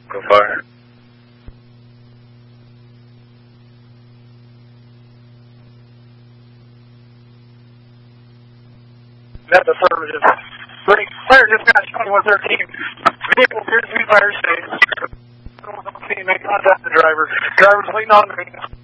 Go fire. That's affirmative. Fire dispatch 2113. Vehicle appears to be fire safe. Make contact with the driver. Driver's waiting on me.